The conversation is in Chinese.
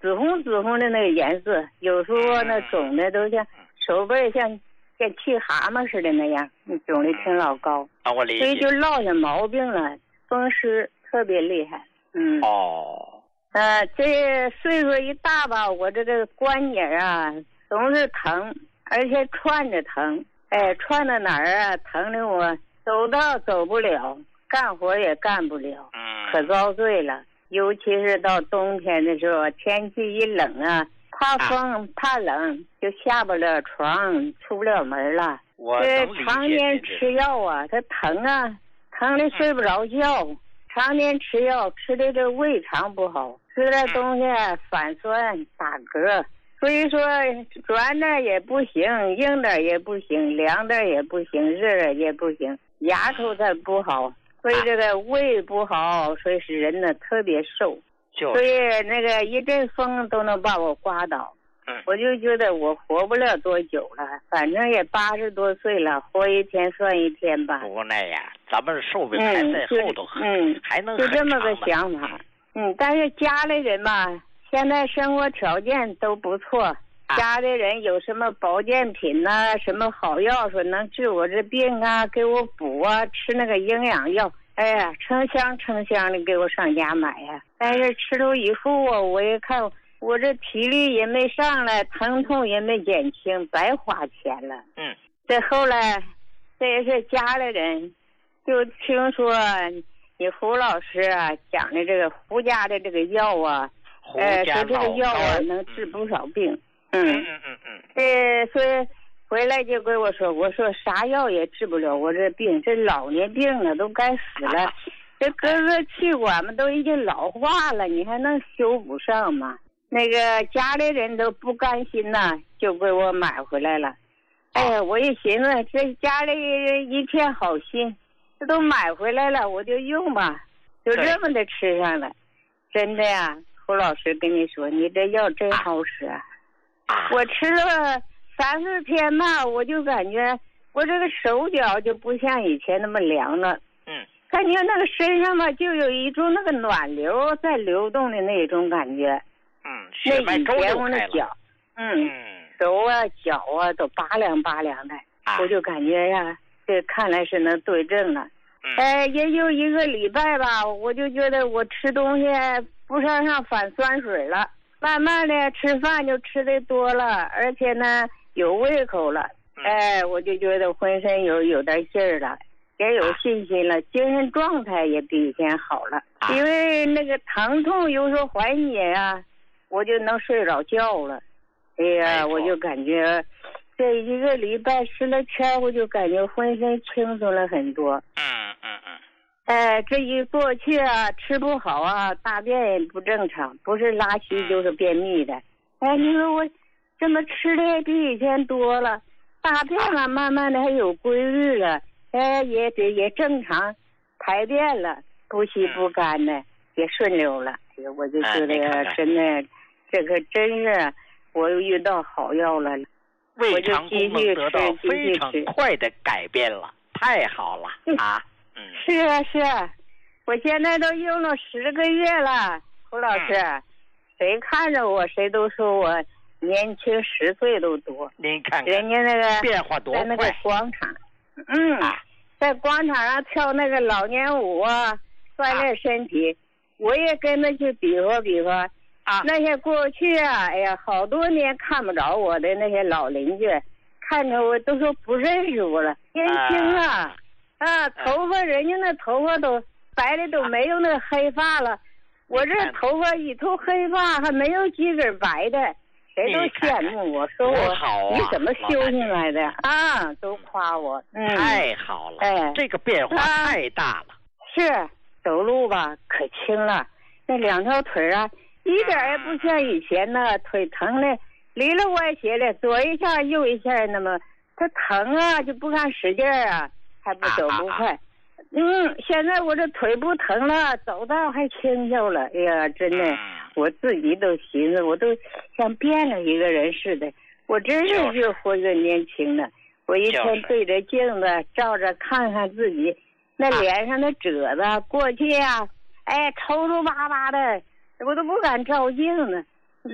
紫红紫红的那个颜色，有时候那肿的都像手背像气蛤蟆似的那样，肿的挺老高。 我理解。 所以就落下毛病了，风湿特别厉害。这岁数一大吧，我这个关节啊总是疼，而且串着疼。串到哪儿啊，疼的我走道走不了，干活也干不了，可遭罪了。尤其是到冬天的时候，天气一冷啊，怕风怕冷，就下不了床，出不了门了。这常年吃药啊，它疼啊，疼的睡不着觉。常年吃药，吃的这胃肠不好，吃点东西反酸打嗝。所以说软点也不行，硬点也不行，凉点也不行，热点也不行，牙口它不好，所以这个胃不好，所以使人呢特别瘦。所以那个一阵风都能把我刮倒。我就觉得我活不了多久了，反正也80多岁了，活一天算一天吧。 无奈呀，咱们寿命还在后头，还能就这么个想法。但是家里人吧，现在生活条件都不错，家里人有什么保健品呐，什么好药说能治我这病啊，给我补啊，吃那个营养药，哎呀，成箱的给我上家买呀。但是吃了以后啊，我一看我这体力也没上来，疼痛也没减轻，白花钱了。这后来这也是家里人就听说你胡老师啊讲的这个胡家的这个药啊，说这个药啊能治不少病。所以回来就跟我说啥药也治不了我这病，这老年病了都该死了，这各个气管嘛都已经老化了，你还能修补上吗？那个家里人都不甘心呐，就给我买回来了。我一寻思这家里人一片好心，这都买回来了，我就用吧，就这么的吃上了。真的呀，胡老师跟你说，你这药真好使啊！我吃了3、4天吧，我就感觉我这个手脚就不像以前那么凉了。感觉那个身上吧，就有一种那个暖流在流动的那种感觉。那以前我那脚，手啊脚啊都拔凉的，我就感觉呀，这看来是能对症了。也就1个礼拜吧，我就觉得我吃东西不上反酸水了，慢慢的吃饭就吃的多了，而且呢有胃口了。我就觉得浑身有点劲儿了，也有信心了，精神状态也比以前好了。因为那个疼痛有时候缓解啊，我就能睡着觉了。我就感觉这1个礼拜吃了天，我就感觉浑身轻松了很多。这一过去啊，吃不好啊，大便也不正常，不是拉稀就是便秘的。你说我这么吃的也比以前多了，大便啊慢慢的还有规律了，也正常排便了，不稀不干的也顺溜了。我就觉得真的，这个真是我又遇到好药了， 胃肠功能得到非常快的改变了，太好了啊！ 是啊，我现在都用了10个月了，胡老师，谁看着我谁都说我年轻10岁都多。 您看看人家那个变化多快， 在那个广场，在广场上跳那个老年舞啊，锻炼身体，我也跟着去比划比划。那些过去啊，好多年看不着我的那些老邻居，看着我都说不认识我了，年轻啊。头发人家那头发都白的都没有那个黑发了，我这头发一头黑发还没有几根白的，谁都羡慕我，说我你怎么修行来的啊，都夸我。 太好了，这个变化太大了。 是走路吧可轻了，那2条腿啊一点也不像以前呢，腿疼的里了歪斜的，左一下右一下，那么它疼啊就不敢使劲啊，还不走不快。现在我这腿不疼了，走道还轻巧了。真的，我自己都寻思，我都像变了一个人似的。我真是越活越年轻了。我一天对着镜子照着看看自己，那脸上的褶子，过去啊，抽巴巴的，我都不敢照镜子。